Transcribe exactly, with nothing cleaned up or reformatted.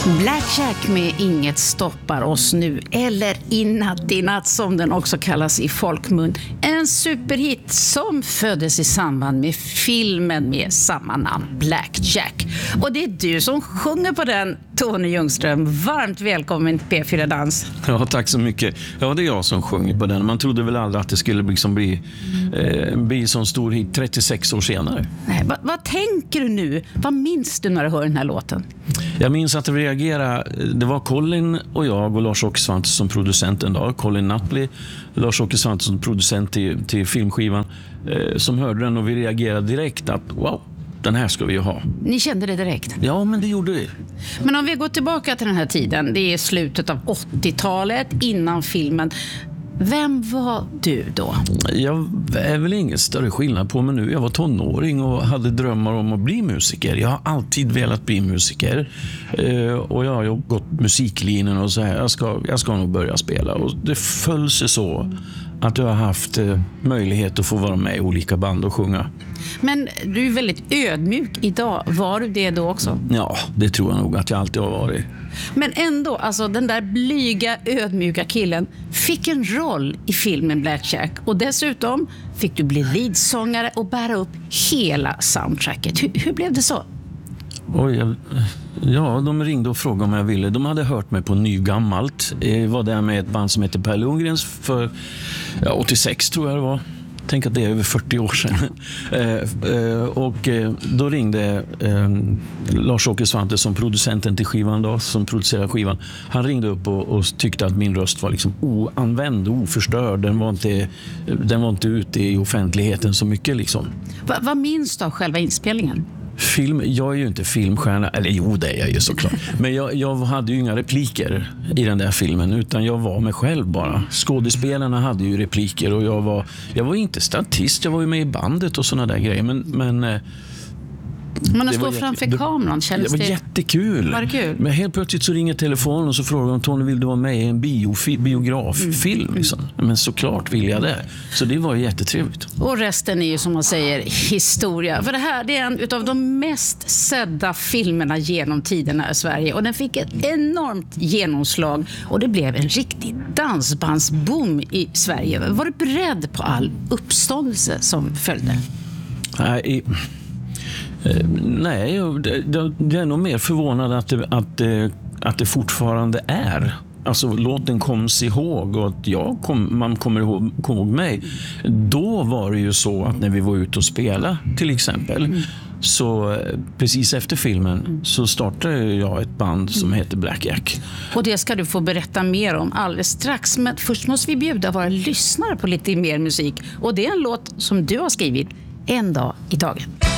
Blackjack med Inget stoppar oss nu, eller I natt i natt som den också kallas i folkmun. En superhit som föddes i samband med filmen med samma namn, Blackjack. Och det är du som sjunger på den, Tony Ljungström. Varmt välkommen till P fyra Dans. Ja, tack så mycket. Ja, det är jag som sjunger på den. Man trodde väl aldrig att det skulle liksom bli, eh, bli sån stor hit trettiosex år senare. Nej, vad, vad tänker du nu? Vad minns du när du hör den här låten? Jag minns att vi reagerade. Det var Colin och jag och Lars-Åke Svantesson som producent en dag. Colin Napoli, Lars-Åke Svantesson som producent till, till filmskivan, eh, som hörde den, och vi reagerade direkt att wow, den här ska vi ju ha. Ni kände det direkt? Ja, men det gjorde vi. Men om vi går tillbaka till den här tiden, det är slutet av åttiotalet, innan filmen. Vem var du då? Jag är väl ingen större skillnad på mig nu. Jag var tonåring och hade drömmar om att bli musiker. Jag har alltid velat bli musiker. Eh, och jag har ju gått musiklinjen och så här. Jag ska, jag ska nog börja spela. Och det föll sig så att jag har haft eh, möjlighet att få vara med i olika band och sjunga. Men du är väldigt ödmjuk idag. Var du det då också? Ja, det tror jag nog att jag alltid har varit. Men ändå, alltså den där blyga, ödmjuka killen fick en roll i filmen Blackjack. Och dessutom fick du bli leadsångare och bära upp hela soundtracket. Hur, hur blev det så? Oj, jag, ja, de ringde och frågade om jag ville. De hade hört mig på Nygammalt. Jag var där med ett band som heter Per Lundgrens för ja, åttiosex tror jag det var. Tänk att det är över fyrtio år sedan. eh, eh, och eh, då ringde eh, Lars-Åke Svantesson, producenten till skivan då, som producerar skivan. Han ringde upp och, och tyckte att min röst var liksom oanvänd, oförstörd. Den var inte, den var inte ute i offentligheten så mycket liksom. Va, vad minns du av själva inspelningen? Film, jag är ju inte filmstjärna, eller jo det är jag ju såklart. Men jag, jag hade ju inga repliker i den där filmen, utan jag var mig själv bara. Skådespelarna hade ju repliker och jag var, jag var inte statist, jag var ju med i bandet och såna där grejer. Men, men Men att stå framför jätte, kameran, kändes det? Det var jättekul. Var det kul? Men helt plötsligt så ringer telefonen och så frågar de, Tony, vill du vara med i en biofi, biograffilm? Mm. Liksom. Men såklart vill jag det. Så det var jättetrevligt. Och resten är ju, som man säger, historia. För det här det är en utav de mest sedda filmerna genom tiderna i Sverige. Och den fick ett enormt genomslag. Och det blev en riktig dansbandsboom i Sverige. Var du beredd på all uppståndelse som följde? Nej, Eh, nej, det, det är nog mer förvånad att det, att, det, att det fortfarande är. Alltså låten koms ihåg och att jag kom, man kommer ihåg, kom ihåg mig. Då var det ju så att när vi var ute och spela till exempel, mm. så precis efter filmen mm. så startade jag ett band som heter Blackjack. Och det ska du få berätta mer om alldeles strax. Men först måste vi bjuda våra lyssnare på lite mer musik. Och det är en låt som du har skrivit, En dag i taget.